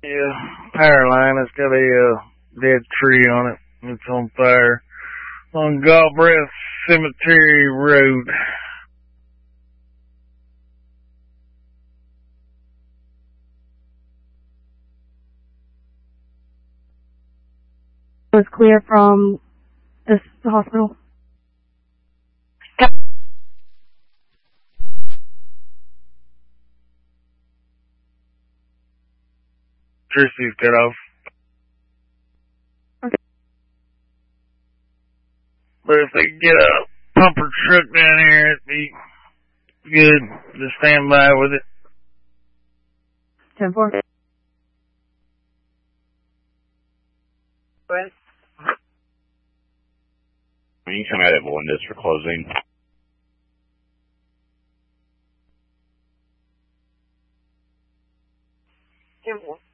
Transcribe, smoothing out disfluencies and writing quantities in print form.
power line. It's got a dead tree on it. It's on fire on Galbraith Cemetery Road. It was clear from this hospital. Trici's cut off. Okay. But if they get a pumper truck down here, it'd be good to stand by with it. 10-4. You can come out at Melinda's for closing. 10-4.